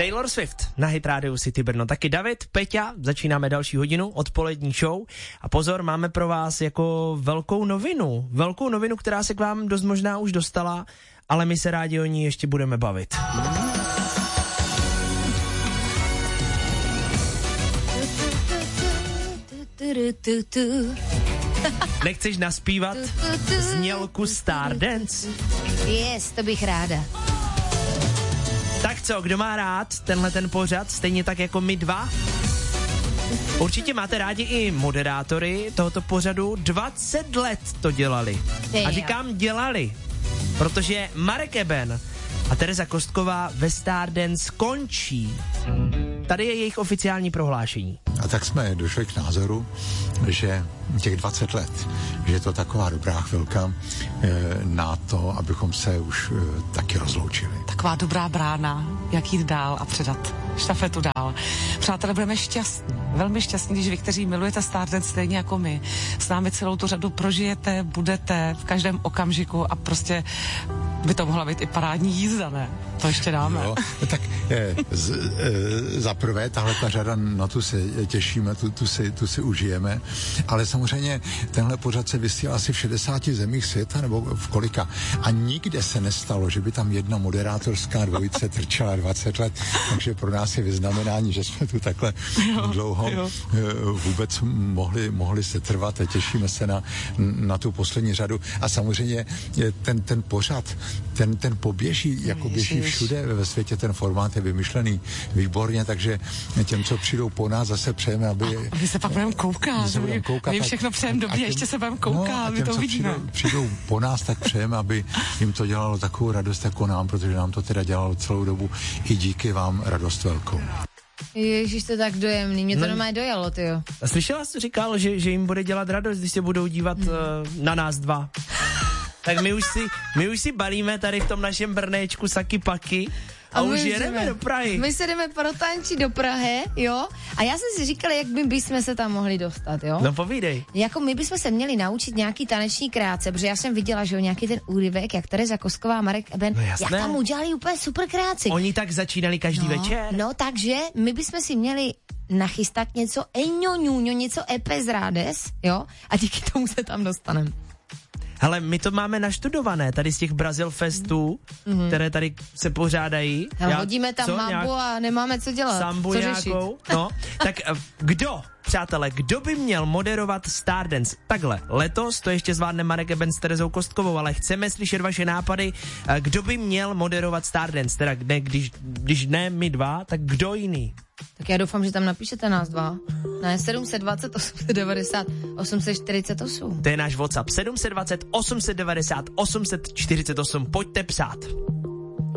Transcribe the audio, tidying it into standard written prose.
Taylor Swift na Hit Radio City Brno. Taky David, Peťa, začínáme další hodinu, odpolední show. A pozor, máme pro vás jako velkou novinu, která se k vám dost možná už dostala, ale my se rádi o ní ještě budeme bavit. Nechceš naspívat znělku Stardance? Yes, to bych ráda. Tak co, kdo má rád tenhle ten pořad, stejně tak jako my dva? Určitě máte rádi i moderátory tohoto pořadu. 20 let to dělali. A říkám dělali, protože Marek Eben a Tereza Kostková ve Stardance končí. Tady je jejich oficiální prohlášení. A tak jsme došli k názoru, že těch 20 let, že je to taková dobrá chvilka na to, abychom se už taky rozloučili. Taková dobrá brána, jak jít dál a předat štafetu dál. Přátelé, budeme šťastní, velmi šťastní, když vy, kteří milujete Stardance stejně jako my, s námi celou tu řadu prožijete, budete v každém okamžiku a prostě by to mohla být i parádní jízda, ne? To ještě dáme. Jo, tak za prvé, tahle ta řada, na tu se těšíme, tu si užijeme, ale samozřejmě tenhle pořad se vysílá asi v 60 zemích světa, nebo v kolika. A nikde se nestalo, že by tam jedna moderátorská dvojice trčela 20 let, takže pro nás je vyznamenání, že jsme tu takhle dlouho vůbec mohli se trvat a těšíme se na tu poslední řadu. A samozřejmě ten pořad, ten poběží, jako běží všude ve světě, ten formát je vymyšlený výborně, takže těm, co přijdou po nás, zase přejeme, aby... A my se pak budeme koukat. My všechno přejeme dobrý, ještě se budeme koukat, my to uvidíme. Přijdou po nás, tak přejeme, aby jim to dělalo takovou radost jako nám, protože nám to teda dělalo celou dobu i díky vám radost velkou. Ježíš, to tak dojemný, mě to normálně dojalo, tyjo. A slyšela jsi, říkal, že jim bude dělat radost, když se budou dívat na nás dva. Tak my už si balíme tady v tom našem Brnéčku saky paky a už jedeme do Prahy. My se jdeme protančit do Prahy, jo? A já jsem si říkala, jak my bychom se tam mohli dostat, jo? No povídej. Jako my bychom se měli naučit nějaký taneční kreace, protože já jsem viděla, že nějaký ten úryvek, jak Tereza Kosková a Marek Eben, jak tam udělali úplně super kreaci. Oni tak začínali každý večer. No, takže my bychom si měli nachystat něco něco epes rádes, jo? A díky tomu se tam dostaneme. Hele, my to máme naštudované, tady z těch Brazil Festů, které tady se pořádají. Hele, hodíme tam mambu a nemáme co dělat. Sambu co nějakou. No, tak přátelé, kdo by měl moderovat Stardance? Takhle, letos to ještě zvládne Marek Eben s Terezou Kostkovou, ale chceme slyšet vaše nápady, kdo by měl moderovat Stardance, teda ne, když ne my dva, tak kdo jiný? Tak já doufám, že tam napíšete nás dva. Ne, 720 890 848. To je náš WhatsApp 720 890 848. Pojďte psát.